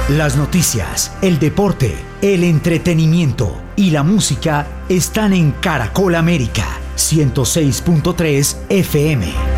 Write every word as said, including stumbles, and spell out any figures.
Las noticias, el deporte, el entretenimiento y la música están en Caracol América ciento seis punto tres F M.